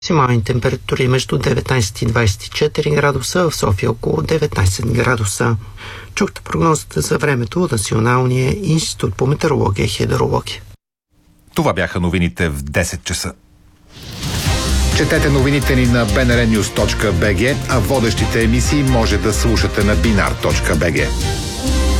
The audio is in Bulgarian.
Максимални температури между 19 и 24 градуса, в София около 19 градуса. Чухте прогнозата за времето от Националния институт по метеорология и хидрология. Това бяха новините в 10 часа. Четете новините ни на bnrnews.bg, а водещите емисии може да слушате на binar.bg.